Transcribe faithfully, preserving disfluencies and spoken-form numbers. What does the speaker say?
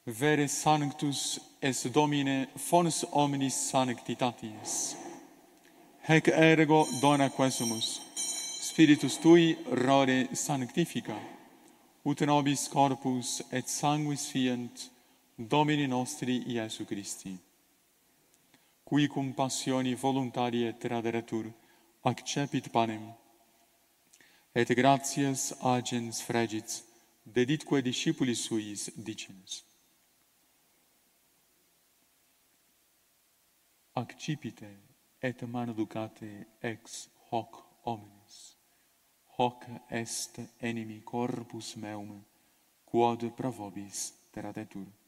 Vere sanctus es Domine fons omnis sanctitatis. Hec ergo dona quesumus, Spiritus Tui rore sanctifica, ut nobis corpus et sanguis fiant Domini nostri Iesu Christi, qui cum passioni voluntarie traderetur accepit panem, et gratias agens fregit deditque discipulis suis dicens. Accipite et maleducate ex hoc homines, hoc est enimi corpus meum, quod pro vobis tradetur.